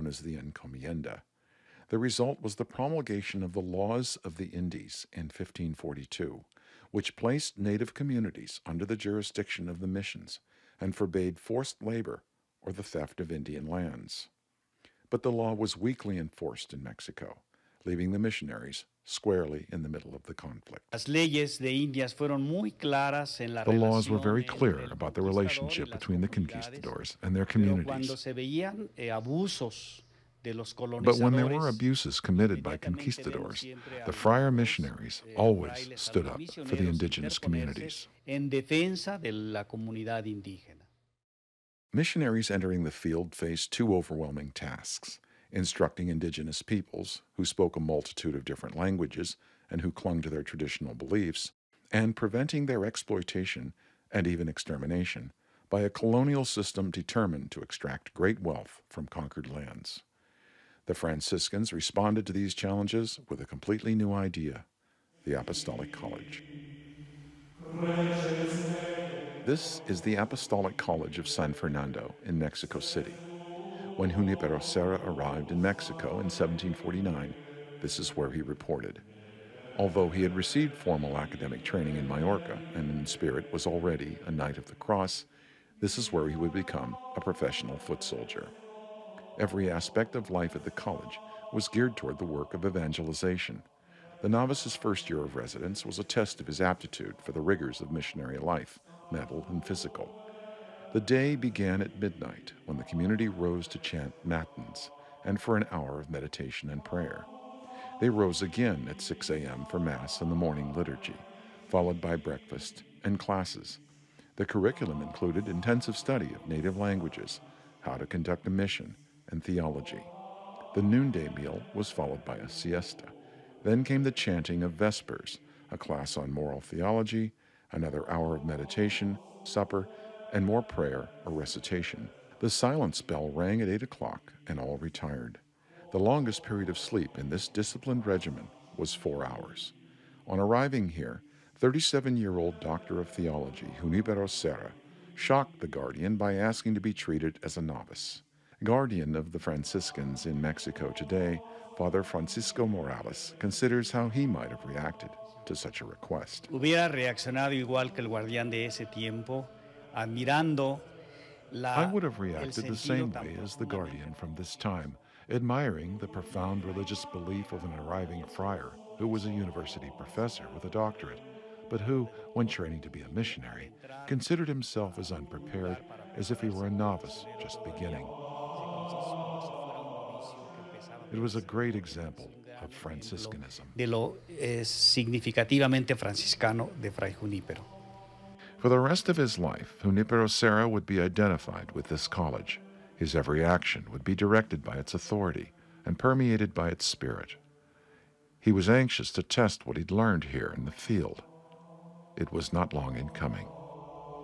as the Encomienda. The result was the promulgation of the Laws of the Indies in 1542, which placed native communities under the jurisdiction of the missions and forbade forced labor or the theft of Indian lands. But the law was weakly enforced in Mexico, leaving the missionaries squarely in the middle of the conflict. The laws were very clear about the relationship between the conquistadors and their communities. But when there were abuses committed by conquistadors, the friar missionaries always stood up for the indigenous communities. Missionaries entering the field faced two overwhelming tasks: instructing indigenous peoples who spoke a multitude of different languages and who clung to their traditional beliefs, and preventing their exploitation and even extermination by a colonial system determined to extract great wealth from conquered lands. The Franciscans responded to these challenges with a completely new idea: the Apostolic College. This is the Apostolic College of San Fernando in Mexico City. When Junipero Serra arrived in Mexico in 1749, this is where he reported. Although he had received formal academic training in Majorca and in spirit was already a Knight of the Cross, this is where he would become a professional foot soldier. Every aspect of life at the college was geared toward the work of evangelization. The novice's first year of residence was a test of his aptitude for the rigors of missionary life, mental and physical. The day began at midnight when the community rose to chant matins and for an hour of meditation and prayer. They rose again at 6 a.m. for Mass and the morning liturgy, followed by breakfast and classes. The curriculum included intensive study of native languages, how to conduct a mission, and theology. The noonday meal was followed by a siesta. Then came the chanting of Vespers, a class on moral theology, another hour of meditation, supper, and more prayer or recitation. The silence bell rang at 8 o'clock, and all retired. The longest period of sleep in this disciplined regimen was 4 hours. On arriving here, 37-year-old doctor of theology Junipero Serra shocked the guardian by asking to be treated as a novice. Guardian of the Franciscans in Mexico today, Father Francisco Morales considers how he might have reacted to such a request. Hubiera reaccionado igual que el guardián de ese tiempo, admirando I would have reacted the same way as the guardian from this time, admiring the profound religious belief of an arriving friar who was a university professor with a doctorate, but who, when training to be a missionary, considered himself as unprepared as if he were a novice just beginning. It was a great example of Franciscanism. De lo significativamente franciscano de Fray Junípero. For the rest of his life, Junipero Serra would be identified with this college. His every action would be directed by its authority and permeated by its spirit. He was anxious to test what he'd learned here in the field. It was not long in coming.